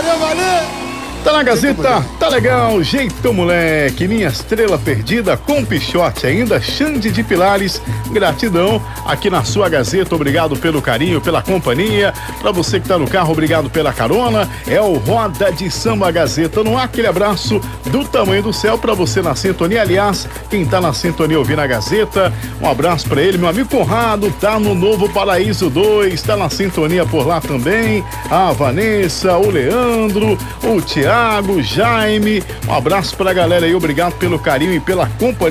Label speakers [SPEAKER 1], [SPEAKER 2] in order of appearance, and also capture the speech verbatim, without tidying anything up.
[SPEAKER 1] valeu, valeu!
[SPEAKER 2] Tá na Gazeta, tá legal, jeito moleque, minha estrela perdida com Pichote ainda, Xande de Pilares, gratidão aqui na sua Gazeta, obrigado pelo carinho, pela companhia, pra você que tá no carro, obrigado pela carona, é o Roda de Samba Gazeta no ar, aquele abraço do tamanho do céu pra você na sintonia, aliás, quem tá na sintonia ouvindo a Gazeta, um abraço pra ele, meu amigo Conrado, tá no Novo Paraíso dois, tá na sintonia por lá também, a Vanessa, o Leandro, o Tiago, Thiago, Jaime, um abraço pra galera aí, obrigado pelo carinho e pela companhia.